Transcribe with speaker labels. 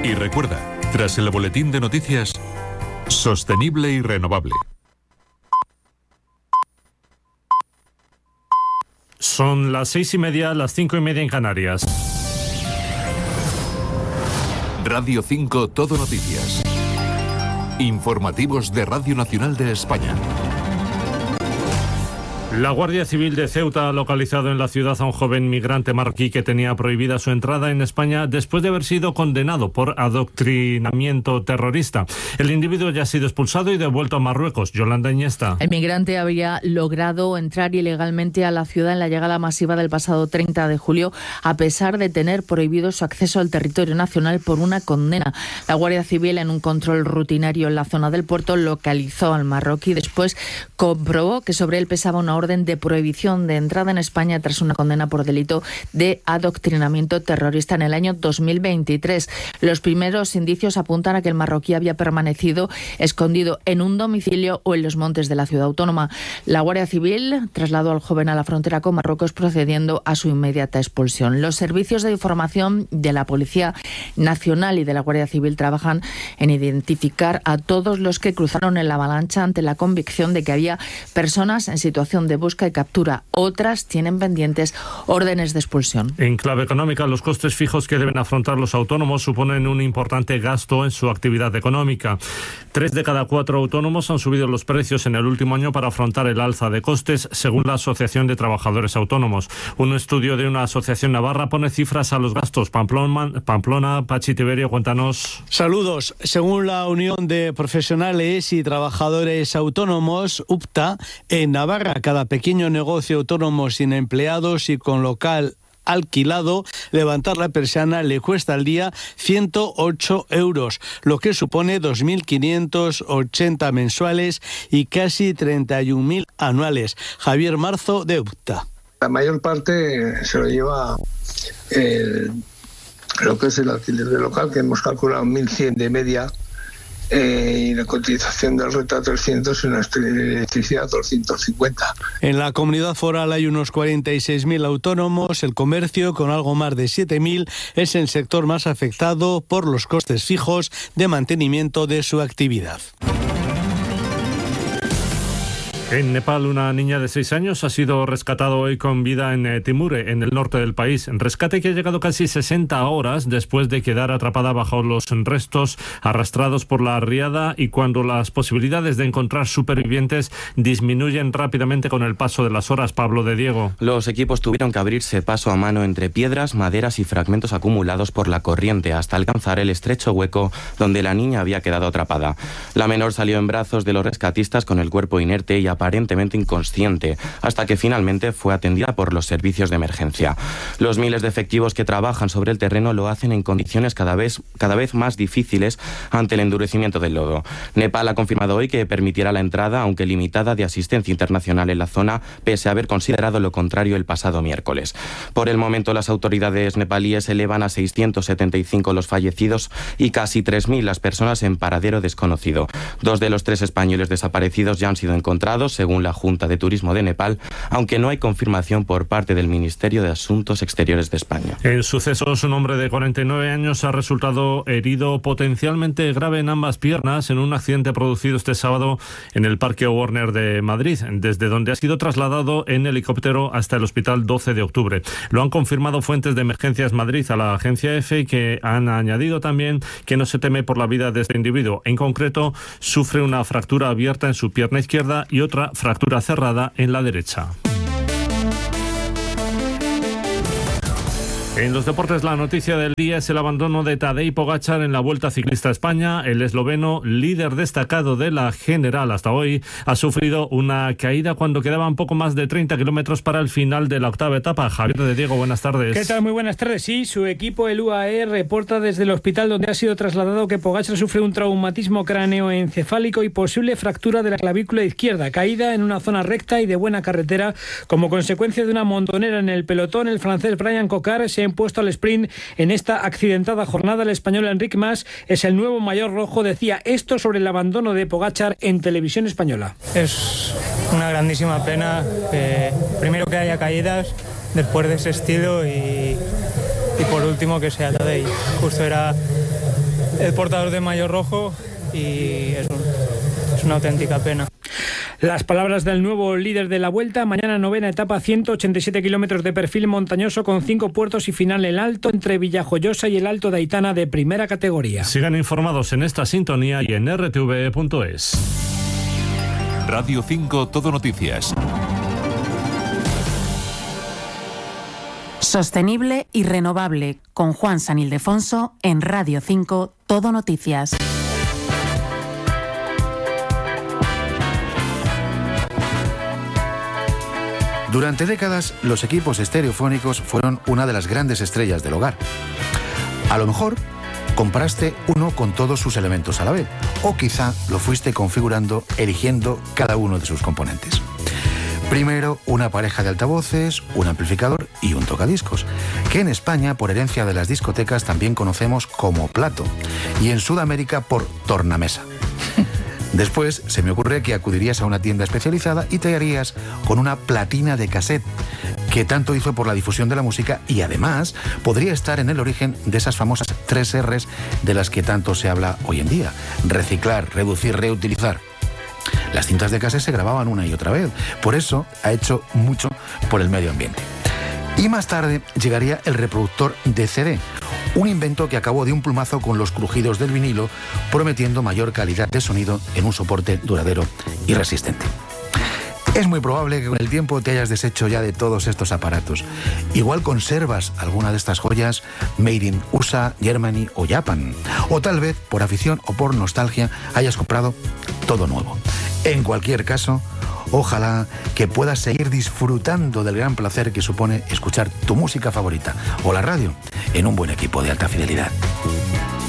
Speaker 1: Y recuerda, tras el boletín de noticias, sostenible y renovable.
Speaker 2: Son las 6:30, las 5:30 en Canarias.
Speaker 1: Radio 5 Todo Noticias. Informativos de Radio Nacional de España.
Speaker 2: La Guardia Civil de Ceuta ha localizado en la ciudad a un joven migrante marroquí que tenía prohibida su entrada en España después de haber sido condenado por adoctrinamiento terrorista. El individuo ya ha sido expulsado y devuelto a Marruecos. Yolanda Iniesta.
Speaker 3: El migrante había logrado entrar ilegalmente a la ciudad en la llegada masiva del pasado 30 de julio, a pesar de tener prohibido su acceso al territorio nacional por una condena. La Guardia Civil, en un control rutinario en la zona del puerto, localizó al marroquí. Después comprobó que sobre él pesaba una orden de prohibición de entrada en España tras una condena por delito de adoctrinamiento terrorista en el año 2023. Los primeros indicios apuntan a que el marroquí había permanecido escondido en un domicilio o en los montes de la ciudad autónoma. La Guardia Civil trasladó al joven a la frontera con Marruecos, procediendo a su inmediata expulsión. Los servicios de información de la Policía Nacional y de la Guardia Civil trabajan en identificar a todos los que cruzaron en la avalancha, ante la convicción de que había personas en situación de busca y captura. Otras tienen pendientes órdenes de expulsión.
Speaker 2: En clave económica, los costes fijos que deben afrontar los autónomos suponen un importante gasto en su actividad económica. 3 de cada 4 autónomos han subido los precios en el último año para afrontar el alza de costes, según la Asociación de Trabajadores Autónomos. Un estudio de una asociación navarra pone cifras a los gastos. Pamplona, Pachi Tiberio, cuéntanos.
Speaker 4: Saludos. Según la Unión de Profesionales y Trabajadores Autónomos, UPTA, en Navarra, cada pequeño negocio autónomo sin empleados y con local alquilado, levantar la persiana le cuesta al día 108 euros, lo que supone 2.580 mensuales y casi 31.000 anuales. Javier Marzo, de UPTA.
Speaker 5: La mayor parte se lo lleva lo que es el alquiler de local, que hemos calculado 1.100 de media, y la cotización del renta 300 y una electricidad 250.
Speaker 4: En la comunidad foral hay unos 46.000 autónomos. El comercio, con algo más de 7.000, es el sector más afectado por los costes fijos de mantenimiento de su actividad.
Speaker 2: En Nepal, una niña de 6 años ha sido rescatada hoy con vida en Timure, en el norte del país. Rescate que ha llegado casi 60 horas después de quedar atrapada bajo los restos arrastrados por la riada, y cuando las posibilidades de encontrar supervivientes disminuyen rápidamente con el paso de las horas. Pablo de Diego.
Speaker 6: Los equipos tuvieron que abrirse paso a mano entre piedras, maderas y fragmentos acumulados por la corriente hasta alcanzar el estrecho hueco donde la niña había quedado atrapada. La menor salió en brazos de los rescatistas con el cuerpo inerte y aparentemente inconsciente, hasta que finalmente fue atendida por los servicios de emergencia. Los miles de efectivos que trabajan sobre el terreno lo hacen en condiciones cada vez más difíciles ante el endurecimiento del lodo. Nepal ha confirmado hoy que permitirá la entrada, aunque limitada, de asistencia internacional en la zona, pese a haber considerado lo contrario el pasado miércoles. Por el momento, las autoridades nepalíes elevan a 675 los fallecidos y casi 3.000 las personas en paradero desconocido. 2 de los 3 españoles desaparecidos ya han sido encontrados, según la Junta de Turismo de Nepal, aunque no hay confirmación por parte del Ministerio de Asuntos Exteriores de España.
Speaker 2: En sucesos, un hombre de 49 años ha resultado herido potencialmente grave en ambas piernas en un accidente producido este sábado en el Parque Warner de Madrid, desde donde ha sido trasladado en helicóptero hasta el Hospital 12 de Octubre. Lo han confirmado fuentes de Emergencias Madrid a la agencia EFE, que han añadido también que no se teme por la vida de este individuo. En concreto, sufre una fractura abierta en su pierna izquierda y otra fractura cerrada en la derecha. En los deportes, la noticia del día es el abandono de Tadej Pogačar en la Vuelta Ciclista a España. El esloveno, líder destacado de la general hasta hoy, ha sufrido una caída cuando quedaban poco más de 30 kilómetros para el final de la octava etapa. Javier de Diego, buenas tardes.
Speaker 7: ¿Qué tal? Muy buenas tardes. Sí, su equipo, el UAE, reporta desde el hospital donde ha sido trasladado que Pogačar sufre un traumatismo craneoencefálico y posible fractura de la clavícula izquierda, caída en una zona recta y de buena carretera como consecuencia de una montonera en el pelotón. El francés Brian Cocard se ha impuesto al sprint en esta accidentada jornada. El español Enric Mas es el nuevo mayor rojo. Decía esto sobre el abandono de Pogačar en televisión española.
Speaker 8: Es una grandísima pena, primero que haya caídas después de ese estilo y por último que sea Tadej. Justo era el portador de maillot rojo y es una auténtica pena.
Speaker 7: Las palabras del nuevo líder de la Vuelta. Mañana 9ª etapa, 187 kilómetros de perfil montañoso con 5 puertos y final el Alto entre Villajoyosa y el Alto de Aitana de primera categoría.
Speaker 2: Sigan informados en esta sintonía y en rtv.es.
Speaker 1: Radio 5 Todo Noticias.
Speaker 9: Sostenible y renovable, con Juan San Ildefonso en Radio 5 Todo Noticias.
Speaker 10: Durante décadas, los equipos estereofónicos fueron una de las grandes estrellas del hogar. A lo mejor compraste uno con todos sus elementos a la vez, o quizá lo fuiste configurando eligiendo cada uno de sus componentes. Primero, una pareja de altavoces, un amplificador y un tocadiscos, que en España, por herencia de las discotecas, también conocemos como plato, y en Sudamérica por tornamesa. Después se me ocurre que acudirías a una tienda especializada y te harías con una platina de cassette, que tanto hizo por la difusión de la música y además podría estar en el origen de esas famosas 3 R's de las que tanto se habla hoy en día: reciclar, reducir, reutilizar. Las cintas de cassette se grababan una y otra vez, por eso ha hecho mucho por el medio ambiente. Y más tarde llegaría el reproductor de CD, un invento que acabó de un plumazo con los crujidos del vinilo, prometiendo mayor calidad de sonido en un soporte duradero y resistente. Es muy probable que con el tiempo te hayas deshecho ya de todos estos aparatos. Igual conservas alguna de estas joyas made in USA, Germany o Japan. O tal vez, por afición o por nostalgia, hayas comprado todo nuevo. En cualquier caso, ojalá que puedas seguir disfrutando del gran placer que supone escuchar tu música favorita o la radio en un buen equipo de alta fidelidad.